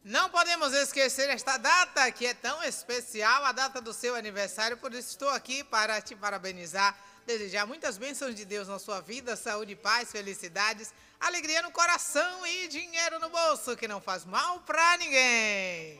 Não podemos esquecer esta data que é tão especial, a data do seu aniversário, por isso estou aqui para te parabenizar, desejar muitas bênçãos de Deus na sua vida, saúde, paz, felicidades, alegria no coração e dinheiro no bolso, que não faz mal para ninguém.